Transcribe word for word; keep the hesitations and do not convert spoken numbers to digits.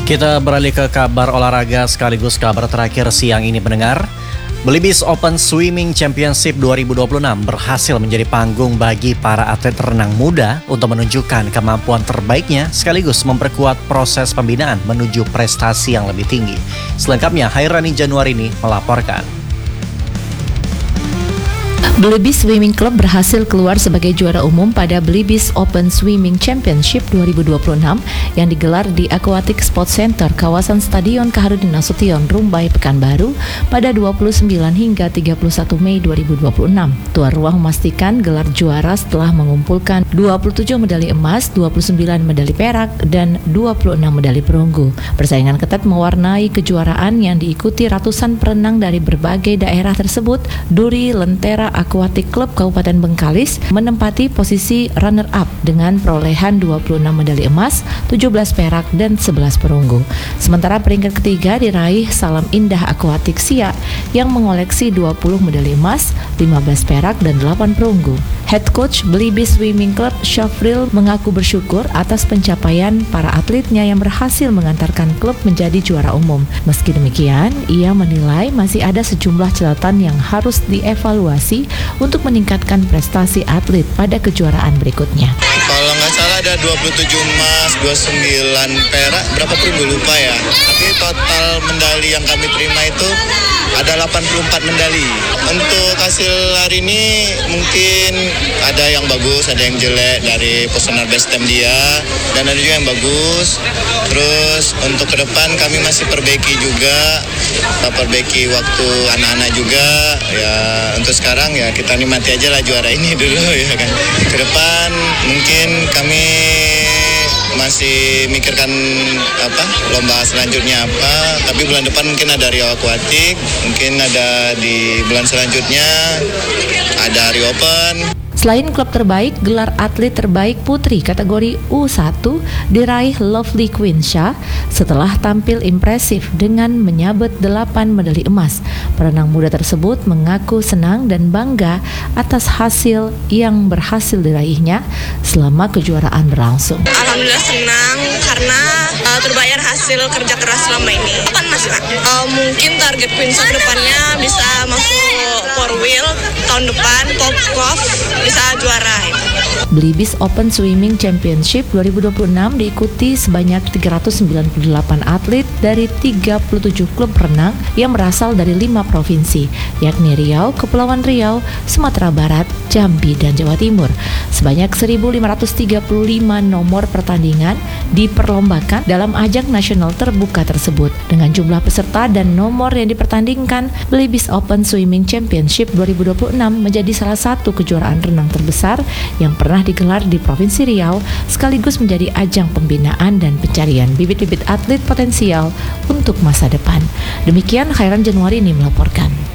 Kita beralih ke kabar olahraga sekaligus kabar terakhir siang ini pendengar. Belibis Open Swimming Championship dua ribu dua puluh enam berhasil menjadi panggung bagi para atlet renang muda untuk menunjukkan kemampuan terbaiknya sekaligus memperkuat proses pembinaan menuju prestasi yang lebih tinggi. Selengkapnya Hairani Januarini melaporkan. Belibis Swimming Club berhasil keluar sebagai juara umum pada Belibis Open Swimming Championship dua ribu dua puluh enam yang digelar di Aquatic Sports Center kawasan Stadion Kaharudin Nasution, Rumbai, Pekanbaru pada dua puluh sembilan hingga tiga puluh satu Mei dua ribu dua puluh enam. Tuan rumah memastikan gelar juara setelah mengumpulkan dua puluh tujuh medali emas, dua puluh sembilan medali perak, dan dua puluh enam medali perunggu. Persaingan ketat mewarnai kejuaraan yang diikuti ratusan perenang dari berbagai daerah tersebut. Duri Lentera Aquatic Club Kabupaten Bengkalis menempati posisi runner-up dengan perolehan dua puluh enam medali emas, tujuh belas perak, dan sebelas perunggu. Sementara peringkat ketiga diraih Salam Indah Aquatic Siak yang mengoleksi dua puluh medali emas, lima belas perak, dan delapan perunggu. Head coach Belibis Swimming Club Syafril mengaku bersyukur atas pencapaian para atletnya yang berhasil mengantarkan klub menjadi juara umum. Meski demikian, ia menilai masih ada sejumlah catatan yang harus dievaluasi untuk meningkatkan prestasi atlet pada kejuaraan berikutnya. Kalau nggak salah ada dua puluh tujuh emas, dua puluh sembilan perak, berapa perunggu lupa ya. Tapi total medali yang kami terima itu ada delapan puluh empat medali. Untuk hasil hari ini mungkin ada yang bagus, ada yang jelek dari personal best time dia, dan ada juga yang bagus. Terus untuk ke depan kami masih perbaiki juga, kita perbaiki waktu anak-anak juga. Ya untuk sekarang ya kita nikmati aja lah juara ini dulu ya kan. Ke depan mungkin kami masih mikirkan apa lomba selanjutnya apa, tapi bulan depan mungkin ada Rio Aquatic, mungkin ada di bulan selanjutnya ada Rio Open. Selain klub terbaik, gelar atlet terbaik putri kategori U satu diraih Lovely Queen Shah setelah tampil impresif dengan menyabet delapan medali emas. Perenang muda tersebut mengaku senang dan bangga atas hasil yang berhasil diraihnya selama kejuaraan berlangsung. Alhamdulillah senang karena uh, terbayar hasil kerja keras selama ini. Kan masih uh, mungkin target Queen Shah kedepannya bisa masuk four wheel tahun depan, top golf bisa juara itu. Belibis Open Swimming Championship dua ribu dua puluh enam diikuti sebanyak tiga ratus sembilan puluh delapan atlet dari tiga puluh tujuh klub renang yang berasal dari lima provinsi, yakni Riau, Kepulauan Riau, Sumatera Barat, Jambi, dan Jawa Timur. Sebanyak seribu lima ratus tiga puluh lima nomor pertandingan diperlombakan dalam ajang nasional terbuka tersebut. Dengan jumlah peserta dan nomor yang dipertandingkan, Belibis Open Swimming Championship dua ribu dua puluh enam menjadi salah satu kejuaraan renang terbesar yang pernah digelar di Provinsi Riau, sekaligus menjadi ajang pembinaan dan pencarian bibit-bibit atlet potensial untuk masa depan. Demikian Khairan Januarini melaporkan.